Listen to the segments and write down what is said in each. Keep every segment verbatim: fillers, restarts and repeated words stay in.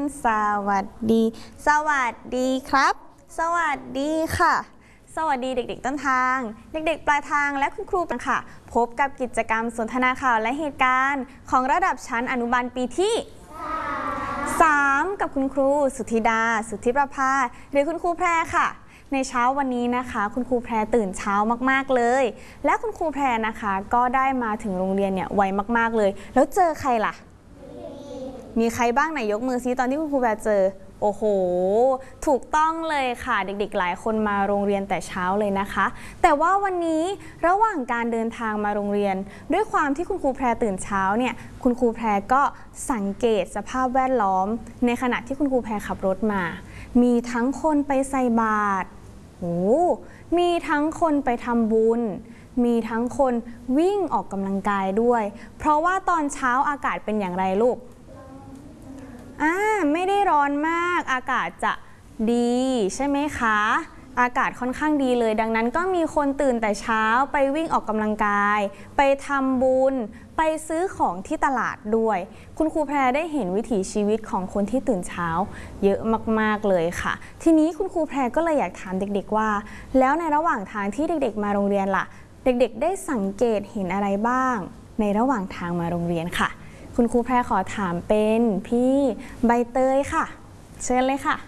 สวัสดีสวัสดีครับสวัสดีค่ะสวัสดีเด็กๆต้นทางเด็กๆปลายทางและคุณครูกันค่ะพบกับกิจกรรมสนทนาข่าวและเหตุการณ์ของระดับชั้นอนุบาลปีที่สามกับคุณครูสุธิดาสุทธิประภาหรือคุณครูแพรค่ะในเช้าวันนี้นะคะคุณครูแพรตื่นเช้ามากๆเลยและคุณครูแพรนะคะก็ได้มาถึงโรงเรียนเนี่ยไวมากๆเลยแล้วเจอใครล่ะมีใครบ้างไหนยกมือซิตอนที่คุณครูแพรเจอโอ้โหถูกต้องเลยค่ะเด็กๆหลายคนมาโรงเรียนแต่เช้าเลยนะคะแต่ว่าวันนี้ระหว่างการเดินทางมาโรงเรียนด้วยความที่คุณครูแพรตื่นเช้าเนี่ยคุณครูแพรก็สังเกตสภาพแวดล้อมในขณะที่คุณครูแพรขับรถมามีทั้งคนไปใส่บาตรโอ้มีทั้งคนไปทำบุญมีทั้งคนวิ่งออกกำลังกายด้วยเพราะว่าตอนเช้าอากาศเป็นอย่างไรลูกอ่าไม่ได้ร้อนมากอากาศจะดีใช่ไหมคะอากาศค่อนข้างดีเลยดังนั้นก็มีคนตื่นแต่เช้าไปวิ่งออกกำลังกายไปทำบุญไปซื้อของที่ตลาดด้วยคุณครูแพรได้เห็นวิถีชีวิตของคนที่ตื่นเช้าเยอะมากๆเลยค่ะทีนี้คุณครูแพรก็เลยอยากถามเด็กๆว่าแล้วในระหว่างทางที่เด็กๆมาโรงเรียนล่ะเด็กๆได้สังเกตเห็นอะไรบ้างในระหว่างทางมาโรงเรียนค่ะคุณครูแพรขอถามเป็นพี่ใบเตยค่ะเชิญเลยค่ะ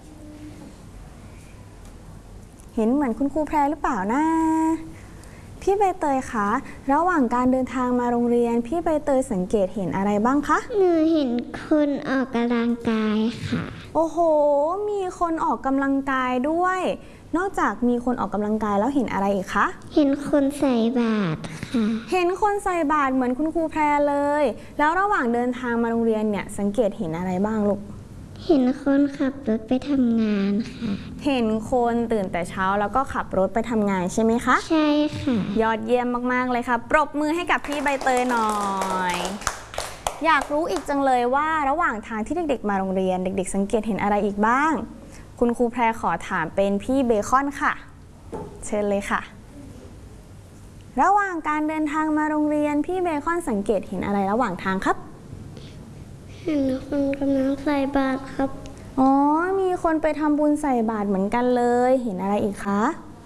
เห็นเหมือนคุณครูแพรหรือเปล่านะพี่ใบเตยคะระหว่างการเดินทางมาโรงเรียนพี่ใบเตยสังเกตเห็นอะไรบ้างคะหนูเห็นคนออกกำลังกายค่ะโอ้โหมีคนออกกำลังกายด้วยนอกจากมีคนออกกำลังกายแล้วเห็นอะไรอีกคะเห็นคนใส่บาตรค่ะเห็นคนใส่บาตรเหมือนคุณครูแพรเลยแล้วระหว่างเดินทางมาโรงเรียนเนี่ยสังเกตเห็นอะไรบ้างลูกเห็นคนขับรถไปทำงานค่ะเห็นคนตื่นแต่เช้าแล้วก็ขับรถไปทำงานใช่ไหมคะใช่ค่ะยอดเยี่ยมมากๆเลยค่ะปรบมือให้กับพี่ใบเตยหน่อยอยากรู้อีกจังเลยว่าระหว่างทางที่เด็กๆมาโรงเรียนเด็กๆสังเกตเห็นอะไรอีกบ้างคุณครูแพรขอถามเป็นพี่เบคอนค่ะเชิญเลยค่ะระหว่างการเดินทางมาโรงเรียนพี่เบคอนสังเกตเห็นอะไรระหว่างทางครับเห็นคนกำลังใส่บาตรครับอ๋อมีคนไปทำบุญใส่บาตรเหมือนกันเลยเห็นอะไรอีกคะ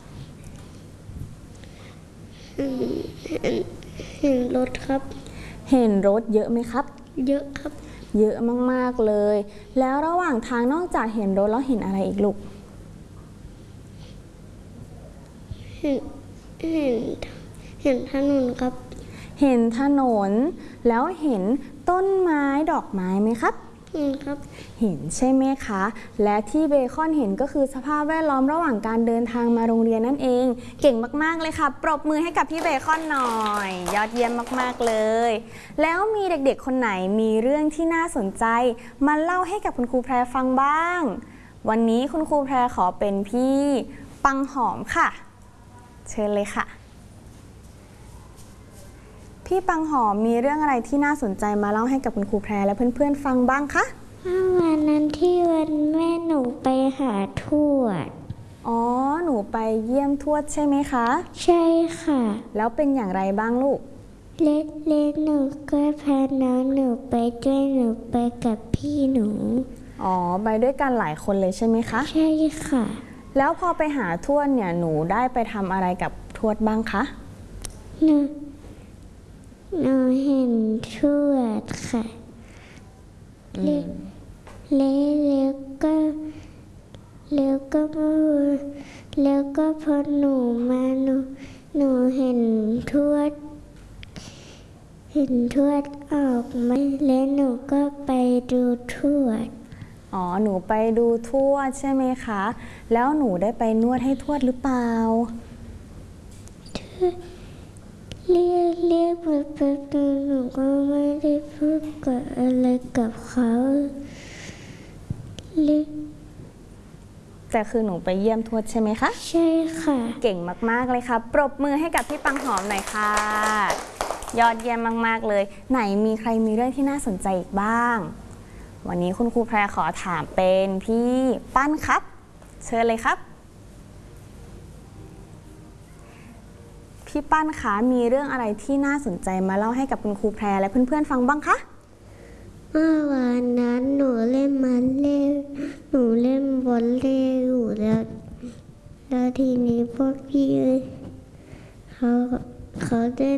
เห็นเห็นรถครับเห็นรถเยอะไหมครับเยอะครับเยอะมากๆเลยแล้วระหว่างทางนอกจากเห็นรถแล้วเห็นอะไรอีกลูกเห็นเห็นเห็นถนนครับเห็นถนนแล้วเห็นต้นไม้ดอกไม้ไหมครับเห็นครับเห็นใช่ไหมคะและที่เบคอนเห็นก็คือสภาพแวดล้อมระหว่างการเดินทางมาโรงเรียนนั่นเองเก่งมากๆเลยค่ะปรบมือให้กับพี่เบคอนหน่อยยอดเยี่ยมมากๆเลยแล้วมีเด็กๆคนไหนมีเรื่องที่น่าสนใจมาเล่าให้กับคุณครูแพรฟังบ้างวันนี้คุณครูแพรขอเป็นพี่ปังหอมค่ะเชิญเลยค่ะพี่ปังหอมมีเรื่องอะไรที่น่าสนใจมาเล่าให้กับคุณครูแพรและเพื่อนๆฟังบ้างคะวันนั้นที่วันแม่หนูไปหาทวดอ๋อหนูไปเยี่ยมทวดใช่ไหมคะใช่ค่ะแล้วเป็นอย่างไรบ้างลูกเล็กเล็กหนูก็พาน้องหนูไปด้วยหนูไปกับพี่หนูอ๋อไปด้วยกันหลายคนเลยใช่ไหมคะใช่ค่ะแล้วพอไปหาทวดเนี่ยหนูได้ไปทำอะไรกับทวดบ้างคะหนูหนูเห็นทวดค่ะเล็กเล็กเล็กก็แล้วก็แล้วก็พอหนูมาหนูหนูเห็นทวดเห็นทวดออกมาแล้วหนูก็ไปดูทวดอ๋อหนูไปดูทวดใช่ไหมคะแล้วหนูได้ไปนวดให้ทวดหรือเปล่าเรียกเรียกมาแป๊บนึงหนูก็ไม่ได้พูดกับอะไรกับเขาเรียกแต่คือหนูไปเยี่ยมทวดใช่ไหมคะใช่ค่ะเก่งมากๆเลยค่ะปรบมือให้กับพี่ปังหอมหน่อยค่ะยอดเยี่ยมมากๆเลยไหนมีใครมีเรื่องที่น่าสนใจอีกบ้างวันนี้คุณครูแพรขอถามเป็นพี่ปั้นครับเชิญเลยครับพี่ปั้นคะมีเรื่องอะไรที่น่าสนใจมาเล่าให้กับคุณครูแพรและเพื่อนๆฟังบ้างคะเมื่อวานนั้นหนูเล่นมาอลเล่อยู่แล้วแล้วทีนี้พวกพี่เขาเขาเล่น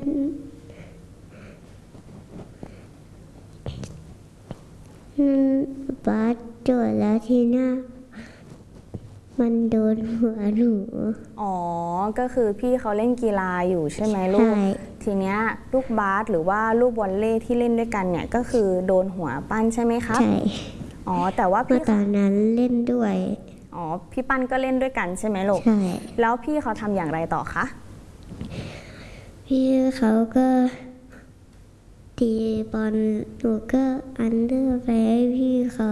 บาสจดแล้วทีหน้ามันโดนหัวหนูอ๋อก็คือพี่เขาเล่นกีฬาอยู่ใช่ไหมลูกทีเนี้ยลูกบาสหรือว่าลูกวอลเลย์ที่เล่นด้วยกันเนี่ยก็คือโดนหัวปั้นใช่ไหมครับใช่อ๋อแต่ว่าพี่ตอนนั้นเล่นด้วยอ๋อพี่ปั้นก็เล่นด้วยกันใช่ไหมลูกใช่แล้วพี่เขาทำอย่างไรต่อคะพี่เขาก็ตีบอลหนูก็อันเดอร์ไปให้พี่เขา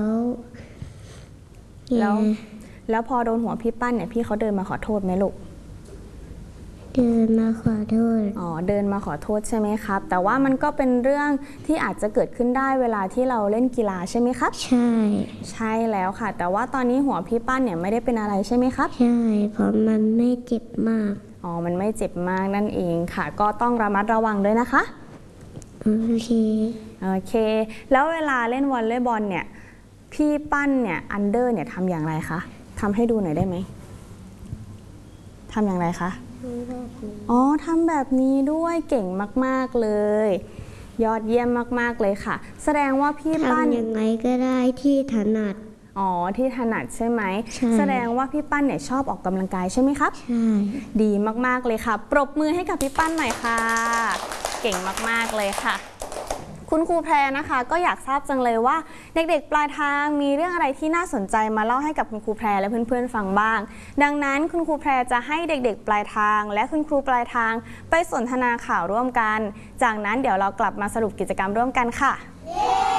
แล้วแล้วพอโดนหัวพี่ปั้นเนี่ยพี่เขาเดินมาขอโทษไหมลูกเดินมาขอโทษอ๋อเดินมาขอโทษใช่ไหมครับแต่ว่ามันก็เป็นเรื่องที่อาจจะเกิดขึ้นได้เวลาที่เราเล่นกีฬาใช่ไหมครับใช่ใช่แล้วค่ะแต่ว่าตอนนี้หัวพี่ปั้นเนี่ยไม่ได้เป็นอะไรใช่ไหมครับใช่เพราะมันไม่เจ็บมากอ๋อมันไม่เจ็บมากนั่นเองค่ะก็ต้องระมัดระวังด้วยนะคะโอเคโอเคแล้วเวลาเล่นวอลเลย์บอลเนี่ยพี่ปั้นเนี่ยอันเดอร์เนี่ยทำอย่างไรคะทำให้ดูหน่อยได้ไหมทำอย่างไรคะอ๋อทำแบบนี้ด้วยเก่งมากๆเลยยอดเยี่ยมมากๆเลยค่ะแสดงว่าพี่ปั้นทำยังไงก็ได้ที่ถนัดอ๋อที่ถนัดใช่ไหมแสดงว่าพี่ปั้นเนี่ยชอบออกกำลังกายใช่ไหมครับใช่ดีมากๆเลยค่ะปรบมือให้กับพี่ปั้นหน่อยค่ะเก่งมากๆเลยค่ะคุณครูแพรนะคะก็อยากทราบจังเลยว่าเด็กๆปลายทางมีเรื่องอะไรที่น่าสนใจมาเล่าให้กับคุณครูแพรและเพื่อนๆฟังบ้างดังนั้นคุณครูแพรจะให้เด็กๆปลายทางและคุณครูปลายทางไปสนทนาข่าวร่วมกันจากนั้นเดี๋ยวเรากลับมาสรุปกิจกรรมร่วมกันค่ะ